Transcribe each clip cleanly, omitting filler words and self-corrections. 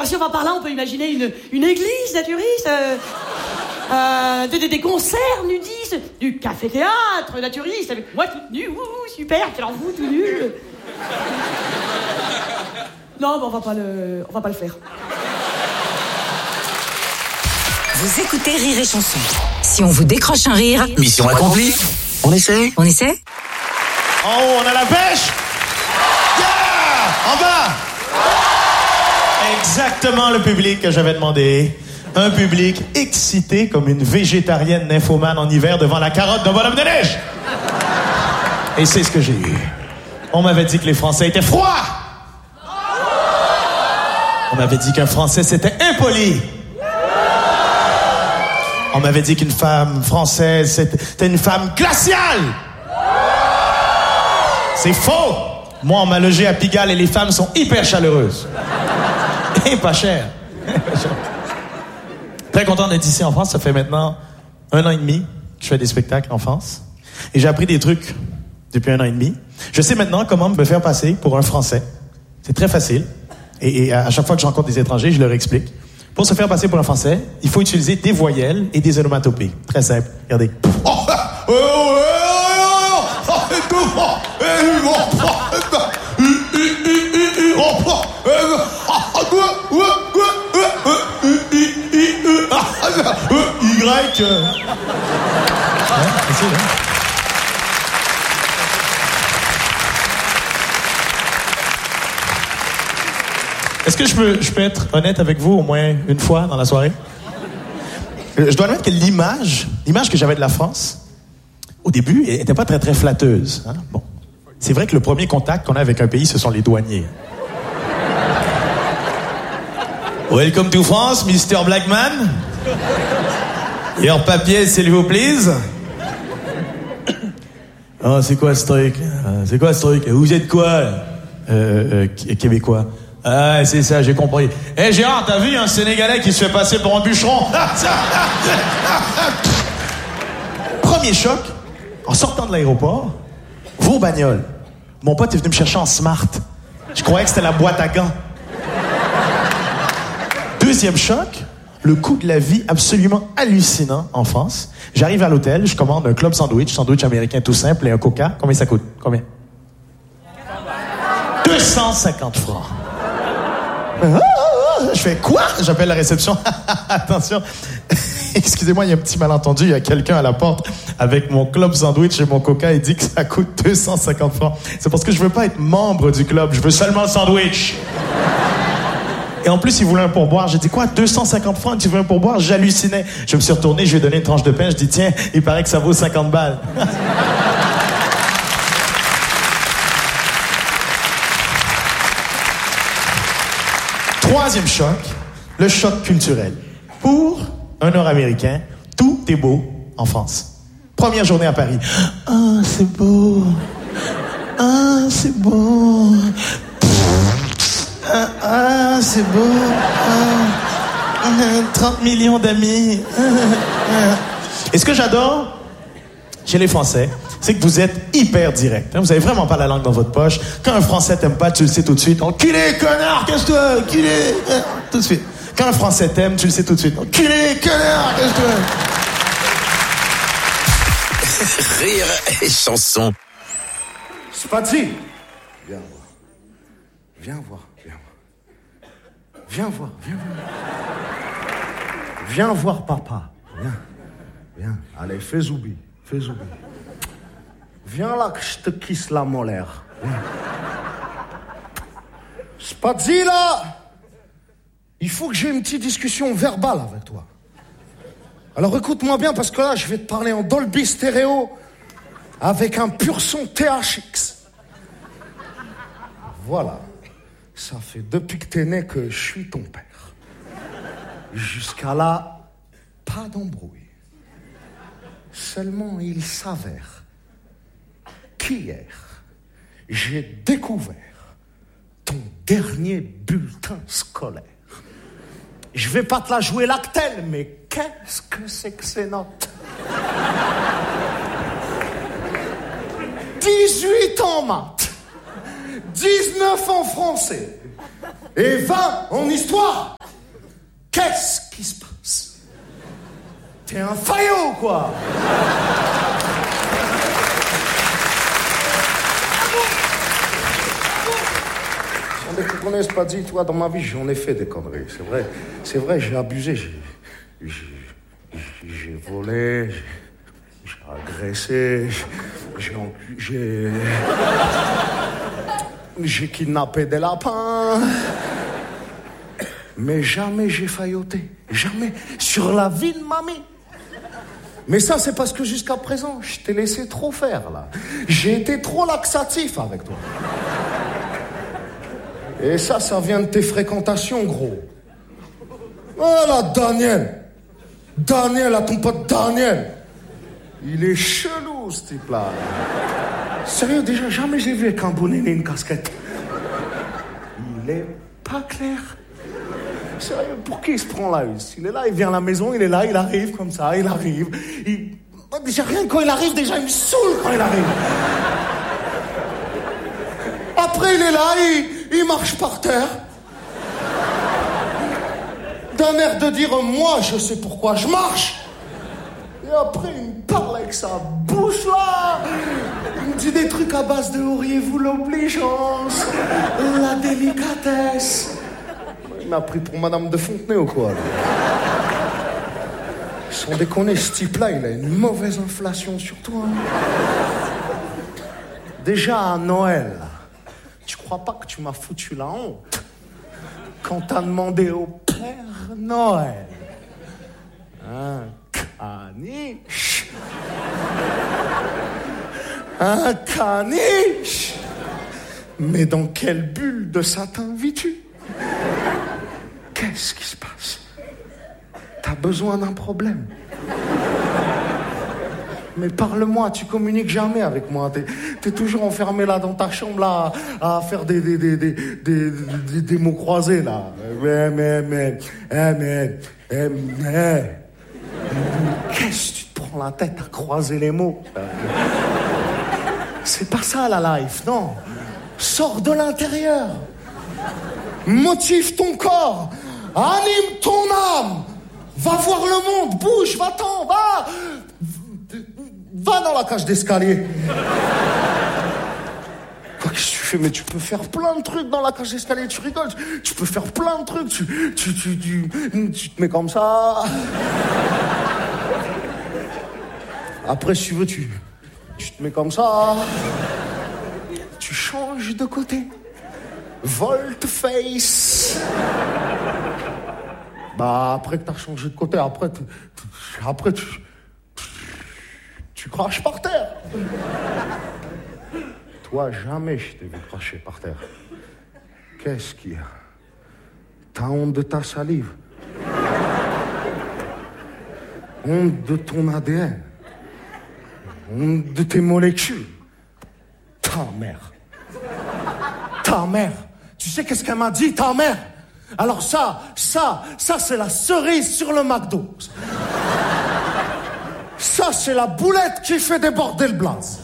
si on va par là, on peut imaginer une église naturiste, des concerts nudistes, du café-théâtre naturiste, avec moi toute nue, super, alors vous tout nu. Non, mais on va pas le faire. Vous écoutez Rire et Chanson. Si on vous décroche un rire, mission accomplie. On essaie. On essaie? En haut, on a la pêche. Yeah! En bas. Exactement le public que j'avais demandé. Un public excité comme une végétarienne nymphomane en hiver devant la carotte d'un bonhomme de neige. Et c'est ce que j'ai eu. On m'avait dit que les Français étaient froids. On m'avait dit qu'un Français c'était impoli. On m'avait dit qu'une femme française c'était une femme glaciale. C'est faux. Moi, on m'a logé à Pigalle et les femmes sont hyper chaleureuses. Et pas chères. Très content d'être ici en France. Ça fait maintenant 1 an et demi que je fais des spectacles en France. Et j'ai appris des trucs depuis 1 an et demi. Je sais maintenant comment me faire passer pour un Français. C'est très facile. Et à chaque fois que je rencontre des étrangers, je leur explique. Pour se faire passer pour un Français, il faut utiliser des voyelles et des onomatopées. Très simple. Regardez. Y. Facile, hein? Est-ce que je peux être honnête avec vous au moins une fois dans la soirée? Je dois admettre que l'image que j'avais de la France, au début, elle n'était pas très, très flatteuse. Hein? Bon. C'est vrai que le premier contact qu'on a avec un pays, ce sont les douaniers. Welcome to France, Mr. Blackman. Your papier, s'il vous plaise. Ah, c'est quoi ce truc? C'est quoi ce truc? Vous êtes quoi? Québécois. Ah, c'est ça, j'ai compris. Hé, Gérard, t'as vu un Sénégalais qui se fait passer pour un bûcheron? Premier choc, en sortant de l'aéroport, vos bagnoles. Mon pote est venu me chercher en Smart. Je croyais que c'était la boîte à gants. Deuxième choc, le coût de la vie absolument hallucinant en France. J'arrive à l'hôtel, je commande un club sandwich américain tout simple et un coca. Combien ça coûte? Combien? 250 francs. Je fais quoi? J'appelle la réception. Attention. Excusez-moi, il y a un petit malentendu. Il y a quelqu'un à la porte avec mon club sandwich et mon coca. Il dit que ça coûte 250 francs. C'est parce que je veux pas être membre du club. Je veux seulement le sandwich. Et en plus, il voulait un pourboire. J'ai dit quoi? 250 francs? Tu veux un pourboire? J'hallucinais. Je me suis retourné, je lui ai donné une tranche de pain. Je dis tiens, il paraît que ça vaut 50 balles. Troisième choc, le choc culturel. Pour un Nord-Américain, tout est beau en France. Première journée à Paris. Ah, c'est beau. Ah, c'est beau. Ah, c'est beau. 30 millions d'amis. Et ce que j'adore chez les Français, c'est que vous êtes hyper direct. Vous avez vraiment pas la langue dans votre poche. Quand un Français t'aime pas, tu le sais tout de suite. Enculé, connard, casse-toi, enculé. Tout de suite. Quand un Français t'aime, tu le sais tout de suite. Enculé, connard, casse-toi. Rire et Chanson. Spazi, viens voir. Viens voir, viens voir. Viens voir, viens voir. Viens voir papa. Viens, viens. Allez, fais zoubi, fais zoubi. Viens là que je te kisse la molaire. Spazi, là, il faut que j'ai une petite discussion verbale avec toi. Alors écoute-moi bien parce que là, je vais te parler en Dolby Stéréo avec un pur son THX. Voilà. Ça fait depuis que t'es né que je suis ton père. Jusqu'à là, pas d'embrouille. Seulement, il s'avère qu'hier, j'ai découvert ton dernier bulletin scolaire. Je vais pas te la jouer lactelle, mais qu'est-ce que c'est que ces notes? 18 en maths, 19 en français et 20 en histoire. Qu'est-ce qui se passe? T'es un faillot, quoi. Sans déconner, c'est pas dit, toi, dans ma vie, j'en ai fait des conneries. C'est vrai, j'ai abusé, j'ai volé, j'ai agressé, j'ai kidnappé des lapins. Mais jamais j'ai failloté. Jamais. Sur la vie de mamie. Mais ça, c'est parce que jusqu'à présent, je t'ai laissé trop faire, là. J'ai été trop laxatif avec toi. Et ça vient de tes fréquentations, gros. Voilà, Daniel. Daniel, à ton pote Daniel. Il est chelou, ce type-là. Sérieux, déjà, jamais j'ai vu avec un bonnet et une casquette. Il est pas clair. Sérieux, pour qui il se prend là? Il est là, il vient à la maison, il est là, il arrive comme ça, il arrive. Déjà, rien que quand il arrive, déjà, il me saoule quand il arrive. Après, il est là, il marche par terre. D'un air de dire, moi, je sais pourquoi je marche. Et après, il me parle avec sa bouche là. Il me dit des trucs à base de auriez-vous l'obligeance, la délicatesse. Il m'a pris pour Madame de Fontenay ou quoi, là. Sans déconner, ce type-là, il a une mauvaise inflation sur toi. Déjà à Noël, tu crois pas que tu m'as foutu la honte quand t'as demandé au Père Noël un caniche. Un caniche. Mais dans quelle bulle de satin vis-tu? Qu'est-ce qui se passe? T'as besoin d'un problème. Mais parle-moi, tu communiques jamais avec moi. T'es toujours enfermé là dans ta chambre là à faire des mots croisés là. Qu'est-ce que tu te prends la tête à croiser les mots? C'est pas ça la life, non. Sors de l'intérieur. Motive ton corps. Anime ton âme. Va voir le monde. Bouge, va-t'en, va. Va dans la cage d'escalier. Qu'est-ce que tu fais? Mais tu peux faire plein de trucs dans la cage d'escalier. Tu rigoles. Tu peux faire plein de trucs. Tu te mets comme ça. Après, si tu veux, tu te mets comme ça. Tu changes de côté. Volte-face. Bah, après que t'as changé de côté, après tu craches par terre. Toi, jamais je t'ai vu cracher par terre. Qu'est-ce qu'il y a? T'as honte de ta salive. Honte de ton ADN. Honte de tes molécules. Ta mère. Ta mère. Tu sais qu'est-ce qu'elle m'a dit, ta mère? Alors ça, c'est la cerise sur le McDo. Ça, c'est la boulette qui fait déborder le blaze.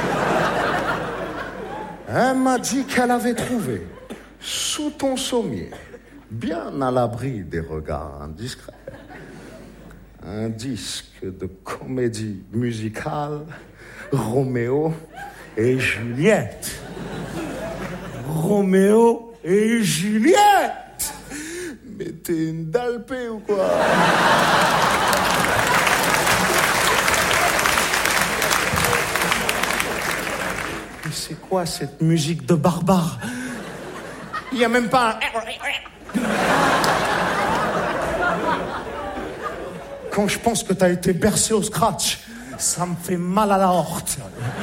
Elle m'a dit qu'elle avait trouvé, sous ton sommier, bien à l'abri des regards indiscrets, un disque de comédie musicale, Roméo et Juliette. Roméo et Juliette. Mais t'es une dalpée ou quoi? Mais c'est quoi cette musique de barbare? Il y a même pas un... Quand je pense que t'as été bercé au scratch, ça me fait mal à la horte.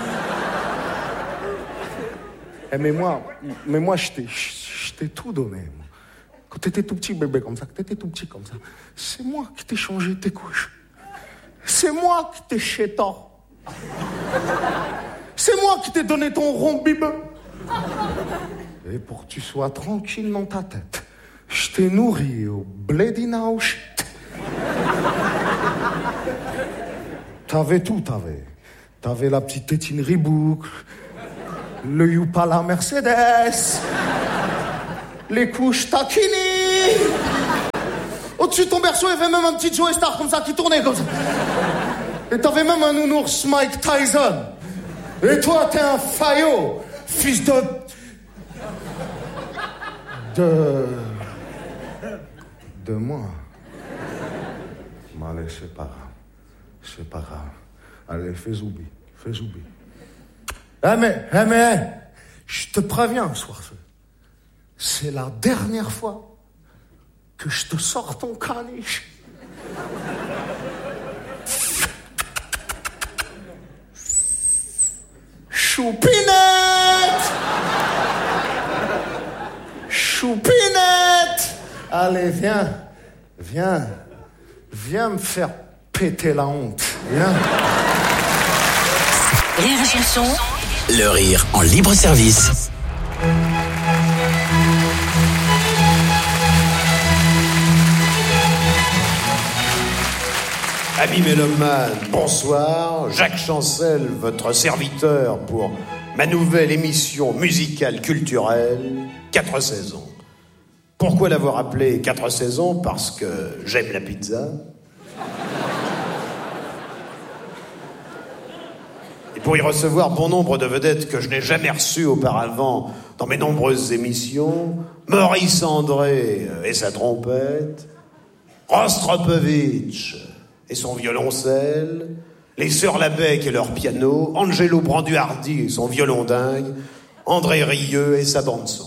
Mais moi, je t'ai tout donné. Moi. Quand t'étais tout petit bébé comme ça, c'est moi qui t'ai changé tes couches. C'est moi qui t'ai chétant. C'est moi qui t'ai donné ton rond bibeux. Et pour que tu sois tranquille dans ta tête, je t'ai nourri au blé d'Inaouch. T'avais tout, t'avais la petite tétine Reebok, le Yupala Mercedes, les couches Takini. Oh, au-dessus de ton berceau, il y avait même un petit Joey Star comme ça qui tournait comme ça. Et t'avais même un nounours Mike Tyson. Et toi, t'es un faillot, fils de... De moi. Mais allez, c'est pas grave. C'est pas grave. Allez, fais zoubi. Mais, je te préviens, ce soir, c'est la dernière fois que je te sors ton caniche. Choupinette. Allez, viens me faire péter la honte. Viens. Rire et chanson. Le rire en libre service. Amis mélomanes, bonsoir. Jacques Chancel, votre serviteur pour ma nouvelle émission musicale culturelle, 4 saisons. Pourquoi l'avoir appelée 4 saisons? Parce que j'aime la pizza. Et pour y recevoir bon nombre de vedettes que je n'ai jamais reçues auparavant dans mes nombreuses émissions, Maurice André et sa trompette, Rostropovitch et son violoncelle, les Sœurs Labec et leur piano, Angelo Branduardi et son violon dingue, André Rieu et sa bande-son.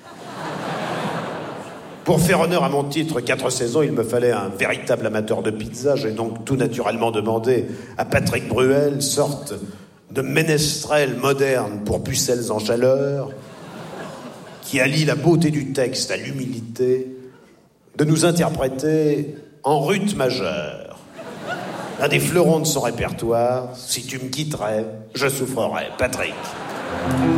Pour faire honneur à mon titre 4 saisons, il me fallait un véritable amateur de pizza. J'ai donc tout naturellement demandé à Patrick Bruel, sorte de ménestrel moderne pour pucelles en chaleur, qui allie la beauté du texte à l'humilité, de nous interpréter en Ruth majeure, l'un des fleurons de son répertoire. Si tu me quitterais, je souffrerais. Patrick.